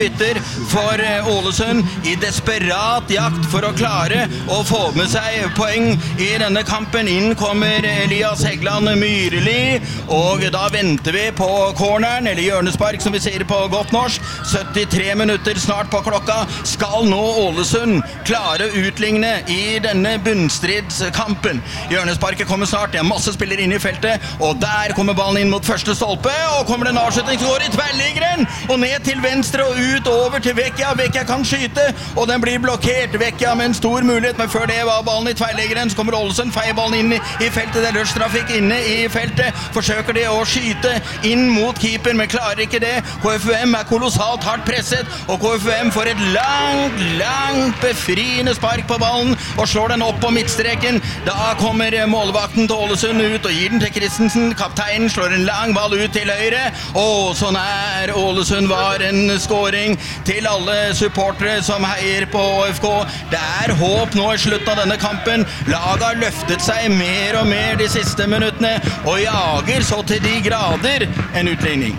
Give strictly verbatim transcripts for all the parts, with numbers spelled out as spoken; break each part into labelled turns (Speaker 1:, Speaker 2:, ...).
Speaker 1: bytter for Ålesund i desperat jakt for å klare å få med seg poeng i denne kampen. Inn kommer Elias Hegland Myrli, og da venter vi på corneren, eller hjørnespark som vi sier på godt norsk. syttitre minutter snart på klokka. Skal nå Ålesund klare å utligne i denne bunnstridskampen. Hjørnesparket kommer snart, det er masse spillere inn i feltet, og der kommer ballen inn mot første stolpe, og kommer det en avslutning som går i tverrliggeren, og ned til venstre og ut over til Vecchia. Vecchia kan skyte, og den blir blokkert. Vecchia med en stor mulighet, men før det var ballen i tverrleggeren, så kommer Ålesund, feier ballen inn i, i feltet. Det er rushtrafikk inne i feltet. Forsøker de å skyte inn mot keeper, men klarer ikke det. K F U M er kolossalt hardt presset, og K F U M får et langt, langt befriende spark på ballen, og slår den opp på midtstreken. Da kommer målvakten til Ålesund ut, og gir den til Christensen. Kapteinen slår en lang ball ut til høyre, og så nær Ålesund var en skåring til alle supportere som heier på Å F K. Det er håp nå i slutten av denne kampen. Laget har løftet seg mer og mer de siste minuttene, og jager så til de grader en utligning.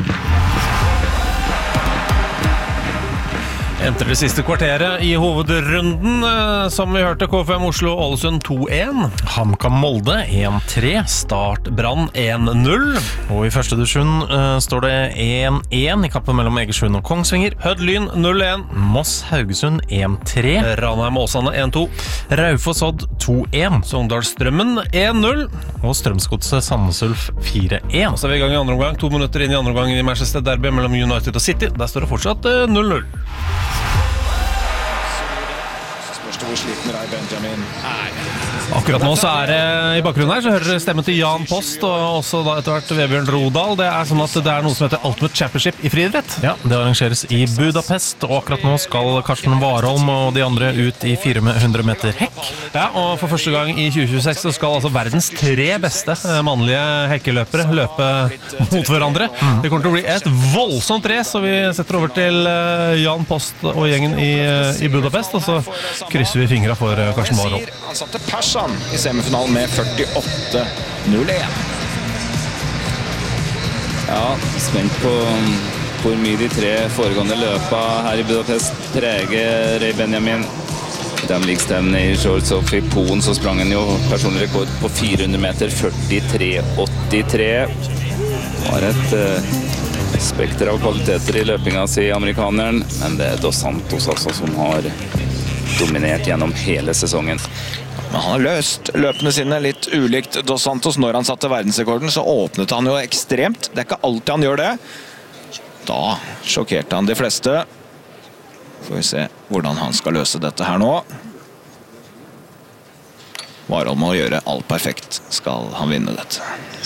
Speaker 2: Etter det siste kvarteret i hovedrunden, som vi hørte, K F U M Oslo Ålesund to en,
Speaker 3: HamKam Molde en tre,
Speaker 2: Start Brann en null,
Speaker 3: og i første divisjon uh, står det en en i kampen mellom Egersund og Kongsvinger.
Speaker 2: Hødd Lyn null en,
Speaker 3: Moss Haugesund en tre,
Speaker 2: Ranheim Åsane en to,
Speaker 3: Raufoss Odd to en,
Speaker 2: Sogndal Strømmen en null,
Speaker 3: og Strømsgodset Sandnes Ulf fire en.
Speaker 2: Så er vi i gang i andre omgang, to minutter inn i andre omgang i Manchester Derby mellom United og City. Der står det fortsatt uh, null null.
Speaker 4: Hvor sliten Rai Benjamin er.
Speaker 2: Akkurat nå så er det i bakgrunnen her, så hører dere stemmen til Jan Post og også da etter hvert Vebjørn Rodal. Det er sånn at det er noe som heter Ultimate Championship i friidrett.
Speaker 3: Ja, det arrangeres i Budapest, og akkurat nå skal Karsten Warholm og de andre ut i fire hundre meter hekk.
Speaker 2: Ja, og for første gang i tjue tjueseks så skal altså verdens tre beste mannlige hekkeløpere løpe mot hverandre. Mm. Det kommer til å bli et voldsomt race, så vi setter over til Jan Post og gjengen i, i Budapest, og så krysser vi fingra for Karsten Warholm.
Speaker 4: Han satte Persson i semifinalen med førtiåtte null en.
Speaker 5: Ja, spent på hvor mye de tre foregående løpa her i Budapest preger Ray Benjamin. I dameligstemne i shorts og i Polen så sprang han jo personlig rekord på fire hundre meter, førtitre åttitre. Det var et uh, spekter av kvaliteter i løpinga si, amerikaneren, men det er Dos Santos altså som har dominert gjennom hele sesongen.
Speaker 4: Men han har løst løpene sine litt ulikt Dos Santos. Når han satte verdensrekorden, så åpnet han jo ekstremt. Det er ikke alltid han gjør det. Da sjokkerte han de fleste. Får vi se hvordan han skal løse dette her nå. Warholm må gjøre alt perfekt, skal han vinne dette.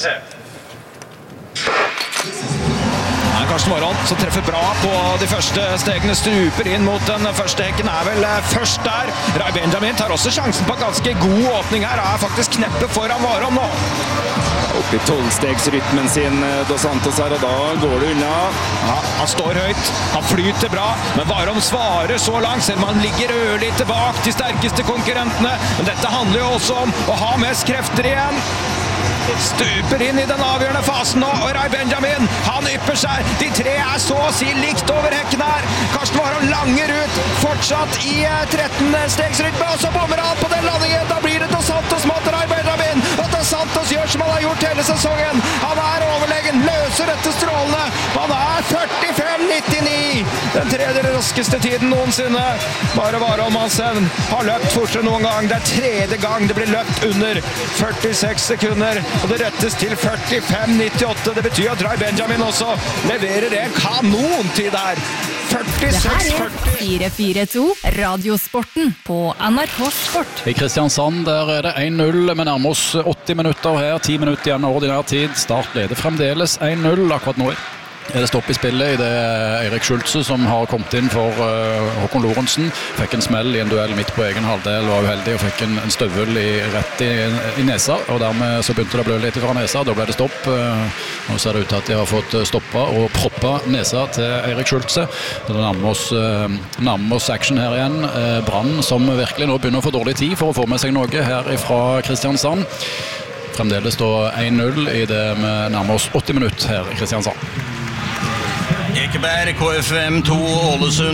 Speaker 4: Karsten Warholm som treffer bra på de første stegene, struper inn mot den første hekken, er vel først der. Rai Benjamin tar også sjansen på ganske god åpning her, er faktisk kneppet foran Warholm nå.
Speaker 5: Opp i tolvstegsrytmen sin Dos Santos her, og da går det unna.
Speaker 4: Ja, han står høyt, han flyter bra, men Warholm svarer så langt, selv om han ligger ørlig bak de sterkeste konkurrentene. Men dette handler jo også om å ha mest krefter igjen. Stuper inn i den avgjørende fasen nå, og Rai Benjamin, han ypper seg. De tre er så å si likt over hekken her. Karsten Warholm langer ut, fortsatt i tretten stegsrytme, og så bommer han på den landingen. Da blir det Dos Santos mot Rai Benjamin, og Dos Santos gjør som han har gjort hele sesongen. Han er overlegen, løser dette strålende. Han er førtifem nittini, den tredje raskeste tiden noensinne. Bare Warholm Hansen har løpt fortere noen gang. Det er tredje gang det blir løpt under førtiseks sekunder. Og det rettes til førtifem nittiåtte. Det betyr at Rai Benjamin også leverer en kanontid der. førtiseks førti.
Speaker 6: fire fire to Radiosporten på N R K Sport.
Speaker 7: I Kristiansand der er det en null, men nærmer oss åtti minutter her, ti minutter igjen av ordinær tid. Start leder fremdeles en null akkurat nå. Er det stopp i spillet i det Eirik Schultze som har kommet inn for uh, Håkon Lorentzen. Fikk en smell i en duell midt på egen halvdel, var uheldig og fikk en, en støvel i, rett i, i nesa, og dermed så begynte det å blø litt fra nesa. Da ble det stopp. Uh, nå ser det ut til at de har fått stoppa og proppa nesa til Eirik Schultze. Det nærmer oss, uh, nærmer oss action her igjen. Uh, Brann som virkelig nå begynner å få dårlig tid for å få med seg noe her fra Kristiansand. Fremdeles står en null i det med nærmer oss åtti minutter her i Kristiansand.
Speaker 1: Ekeberg, K F U M to, Ålesund.